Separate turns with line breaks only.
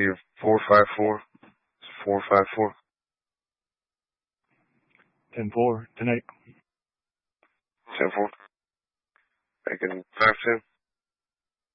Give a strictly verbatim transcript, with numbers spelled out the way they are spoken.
You're four five four. Four five four.
Ten four tonight.
Ten four. Making five ten.